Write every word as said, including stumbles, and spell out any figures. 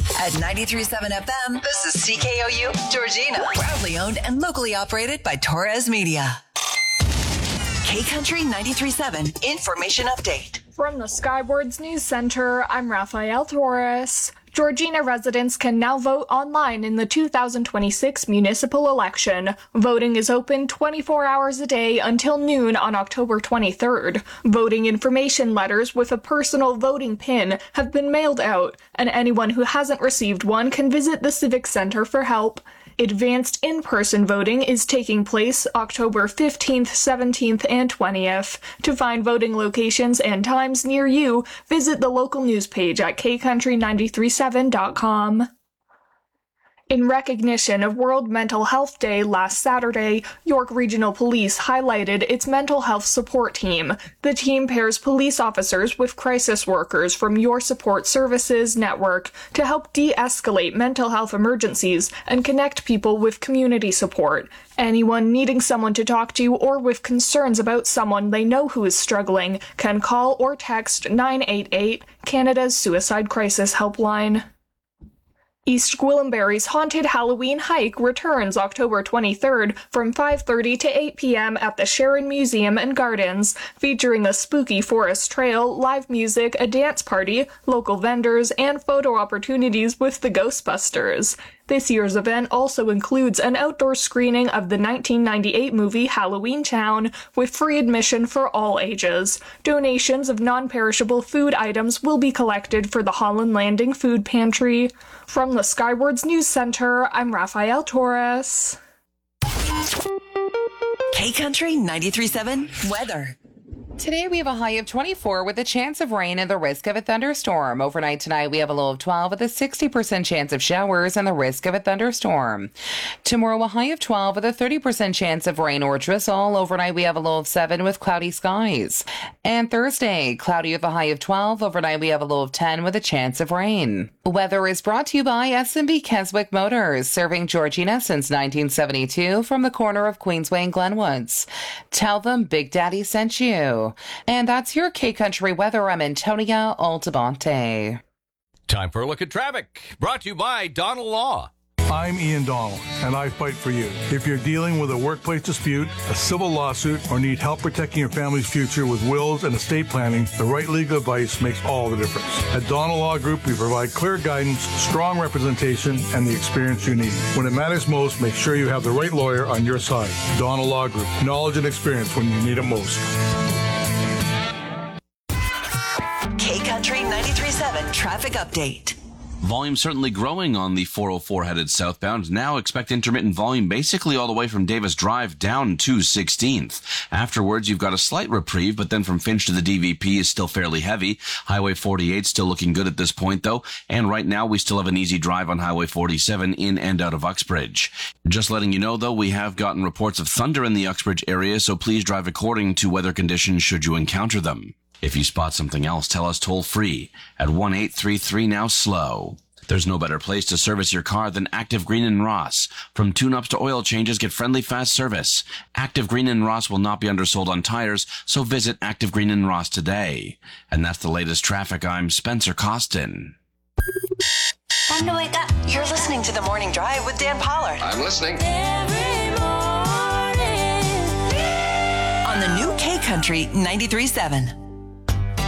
At ninety-three point seven F M, this is C K O U Georgina. Proudly owned and locally operated by Torres Media. K-Country ninety-three point seven Information Update. From the Skywards News Center, I'm Rafael Torres. Georgina residents can now vote online in the two thousand twenty-six municipal election. Voting is open twenty-four hours a day until noon on October twenty-third. Voting information letters with a personal voting pin have been mailed out, and anyone who hasn't received one can visit the Civic Center for help. Advanced in-person voting is taking place October fifteenth, seventeenth, and twentieth. To find voting locations and times near you, visit the local news page at k country nine three seven dot com. In recognition of World Mental Health Day last Saturday, York Regional Police highlighted its mental health support team. The team pairs police officers with crisis workers from Your Support Services network to help de-escalate mental health emergencies and connect people with community support. Anyone needing someone to talk to or with concerns about someone they know who is struggling can call or text nine eight eight, Canada's Suicide Crisis Helpline. East Gwillimbury's Haunted Halloween Hike returns October twenty-third from five thirty to eight p.m. at the Sharon Museum and Gardens, featuring a spooky forest trail, live music, a dance party, local vendors, and photo opportunities with the Ghostbusters. This year's event also includes an outdoor screening of the nineteen ninety-eight movie Halloween Town, with free admission for all ages. Donations of non-perishable food items will be collected for the Holland Landing Food Pantry. From the Skywards News Center, I'm Rafael Torres. K-Country ninety-three point seven Weather. Today we have a high of twenty-four with a chance of rain and the risk of a thunderstorm. Overnight tonight we have a low of twelve with a sixty percent chance of showers and the risk of a thunderstorm. Tomorrow a high of twelve with a thirty percent chance of rain or drizzle. Overnight we have a low of seven with cloudy skies. And Thursday, cloudy with a high of twelve. Overnight we have a low of ten with a chance of rain. Weather is brought to you by S and B Keswick Motors, serving Georgina since nineteen seventy-two from the corner of Queensway and Glenwoods. Tell them Big Daddy sent you. And that's your K-Country weather. I'm Antonia Altabonte. Time for a look at traffic, brought to you by Donald Law. I'm Ian Donald, and I fight for you. If you're dealing with a workplace dispute, a civil lawsuit, or need help protecting your family's future with wills and estate planning, the right legal advice makes all the difference. At Donald Law Group, we provide clear guidance, strong representation, and the experience you need. When it matters most, make sure you have the right lawyer on your side. Donald Law Group, knowledge and experience when you need it most. K-Country ninety-three point seven Traffic Update. Volume certainly growing on the four oh four headed southbound. Now expect intermittent volume basically all the way from Davis Drive down to sixteenth. Afterwards, you've got a slight reprieve, but then from Finch to the D V P is still fairly heavy. Highway forty-eight still looking good at this point, though. And right now, we still have an easy drive on Highway forty-seven in and out of Uxbridge. Just letting you know, though, we have gotten reports of thunder in the Uxbridge area, so please drive according to weather conditions should you encounter them. If you spot something else, tell us toll-free at one eight three three now slow. There's no better place to service your car than Active Green and Ross. From tune-ups to oil changes, get friendly, fast service. Active Green and Ross will not be undersold on tires, so visit Active Green and Ross today. And that's the latest traffic. I'm Spencer Costin. Time to wake up. You're listening to The Morning Drive with Dan Pollard. I'm listening. Every morning. On the new K-Country ninety-three point seven.